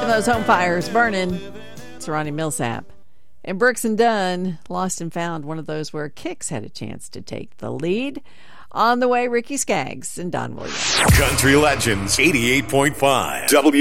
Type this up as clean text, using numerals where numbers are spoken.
those home fires burning. It's Ronnie Millsap. And Brooks and Dunn, Lost and Found, one of those where Kix had a chance to take the lead. On the way, Ricky Skaggs and Don Williams. Country Legends 88.5 W.